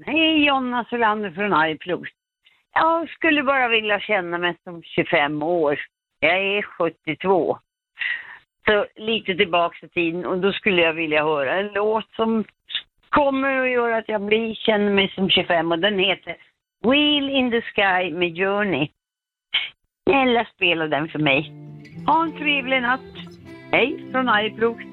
Hej, Jonna Solander från Arjeplog. Jag skulle bara vilja känna mig som 25 år. Jag är 72. Så lite tillbaka i tiden, och då skulle jag vilja höra en låt som kommer att göra att jag känner mig som 25, och den heter Wheel in the Sky med Journey. Snälla spela den för mig. Ha en trevlig natt. Hej från Arjeplog.